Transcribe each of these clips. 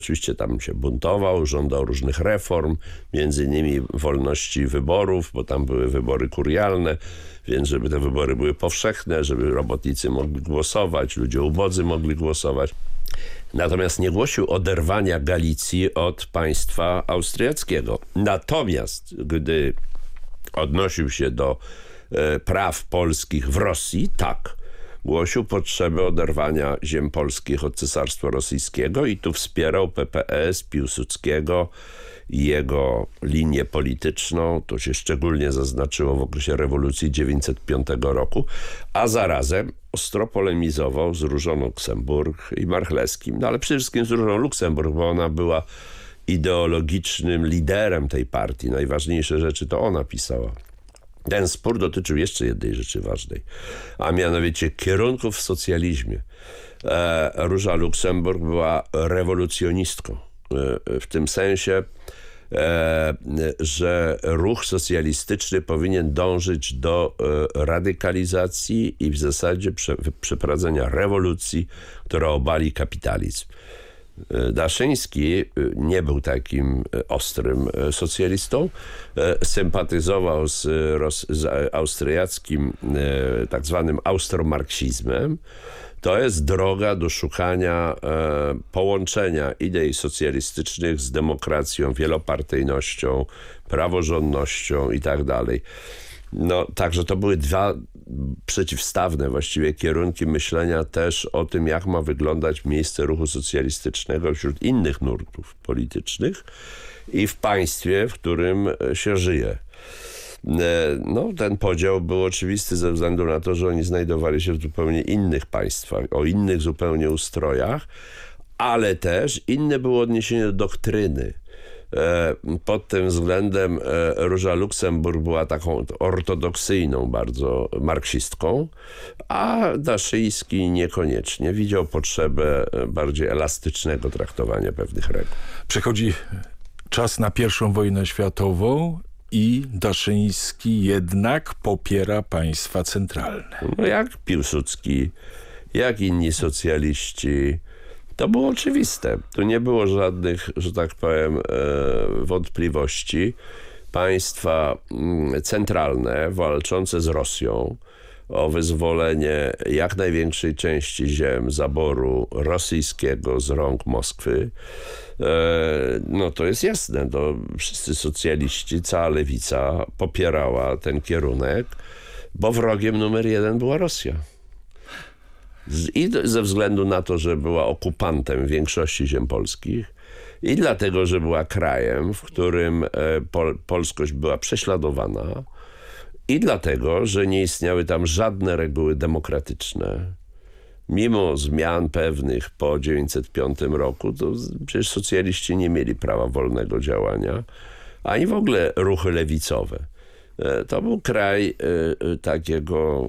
Oczywiście tam się buntował, żądał różnych reform, między innymi wolności wyborów, bo tam były wybory kurialne, więc żeby te wybory były powszechne, żeby robotnicy mogli głosować, ludzie ubodzy mogli głosować. Natomiast nie głosił oderwania Galicji od państwa austriackiego. Natomiast gdy odnosił się do praw polskich w Rosji, tak, głosił potrzebę oderwania ziem polskich od Cesarstwa Rosyjskiego i tu wspierał PPS, Piłsudskiego i jego linię polityczną. To się szczególnie zaznaczyło w okresie rewolucji 905 roku, a zarazem ostro polemizował z Różą Luksemburg i Marchleskim. No ale przede wszystkim z Różą Luksemburg, bo ona była ideologicznym liderem tej partii. Najważniejsze rzeczy to ona pisała. Ten spór dotyczył jeszcze jednej rzeczy ważnej, a mianowicie kierunków w socjalizmie. Róża Luksemburg była rewolucjonistką w tym sensie, że ruch socjalistyczny powinien dążyć do radykalizacji i w zasadzie przeprowadzenia rewolucji, która obali kapitalizm. Daszyński nie był takim ostrym socjalistą. Sympatyzował z austriackim tak zwanym austromarksizmem. To jest droga do szukania połączenia idei socjalistycznych z demokracją, wielopartyjnością, praworządnością i tak dalej. No, także to były dwa przeciwstawne właściwie kierunki myślenia też o tym, jak ma wyglądać miejsce ruchu socjalistycznego wśród innych nurtów politycznych i w państwie, w którym się żyje. No, ten podział był oczywisty ze względu na to, że oni znajdowali się w zupełnie innych państwach, o innych zupełnie ustrojach, ale też inne było odniesienie do doktryny. Pod tym względem Róża Luksemburg była taką ortodoksyjną bardzo marksistką, a Daszyński niekoniecznie. Widział potrzebę bardziej elastycznego traktowania pewnych reguł. Przechodzi czas na I wojnę światową i Daszyński jednak popiera państwa centralne. No jak Piłsudski, jak inni socjaliści. To było oczywiste. Tu nie było żadnych, że tak powiem, wątpliwości. Państwa centralne, walczące z Rosją o wyzwolenie jak największej części ziem zaboru rosyjskiego z rąk Moskwy, no to jest jasne. To wszyscy socjaliści, cała lewica popierała ten kierunek, bo wrogiem numer jeden była Rosja. I ze względu na to, że była okupantem większości ziem polskich i dlatego, że była krajem, w którym polskość była prześladowana i dlatego, że nie istniały tam żadne reguły demokratyczne. Mimo zmian pewnych po 1905 roku, to przecież socjaliści nie mieli prawa wolnego działania, ani w ogóle ruchy lewicowe. To był kraj takiego,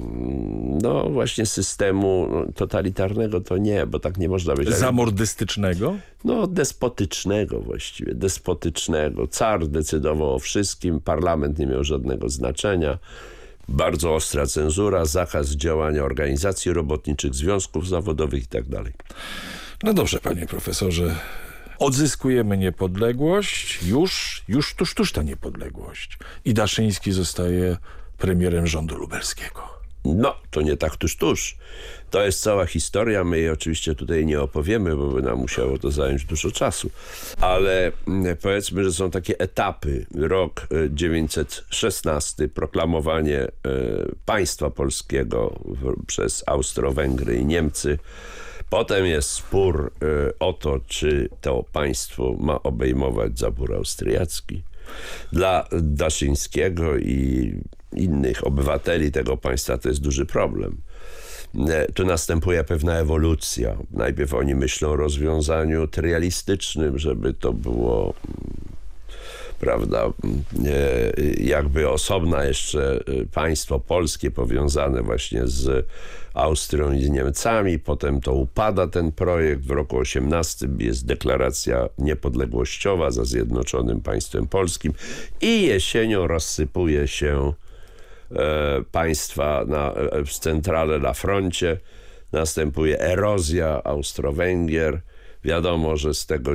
no właśnie systemu totalitarnego to nie, bo tak nie można powiedzieć. Zamordystycznego? No despotycznego właściwie, despotycznego. Car decydował o wszystkim, parlament nie miał żadnego znaczenia. Bardzo ostra cenzura, zakaz działania organizacji robotniczych, związków zawodowych i tak dalej. No dobrze, panie profesorze. Odzyskujemy niepodległość, już tuż ta niepodległość. I Daszyński zostaje premierem rządu lubelskiego. No, to nie tak tuż. To jest cała historia. My jej oczywiście tutaj nie opowiemy, bo by nam musiało to zająć dużo czasu. Ale powiedzmy, że są takie etapy. Rok 1916, proklamowanie państwa polskiego przez Austro-Węgry i Niemcy. Potem jest spór o to, czy to państwo ma obejmować zabór austriacki. Dla Daszyńskiego i innych obywateli tego państwa to jest duży problem. Tu następuje pewna ewolucja. Najpierw oni myślą o rozwiązaniu tryalistycznym, żeby to było, prawda, jakby osobna jeszcze państwo polskie powiązane właśnie z Austrią i z Niemcami. Potem to upada ten projekt. W roku 18 jest deklaracja niepodległościowa za Zjednoczonym Państwem Polskim i jesienią rozsypuje się państwa w centrale na froncie. Następuje erozja Austro-Węgier. Wiadomo, że z tego